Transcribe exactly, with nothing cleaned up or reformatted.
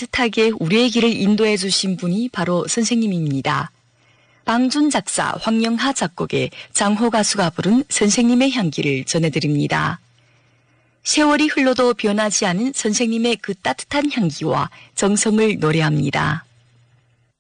따뜻하게 우리의 길을 인도해 주신 분이 바로 선생님입니다. 방준 작사, 황영하 작곡의 장호 가수가 부른 선생님의 향기를 전해드립니다. 세월이 흘러도 변하지 않은 선생님의 그 따뜻한 향기와 정성을 노래합니다.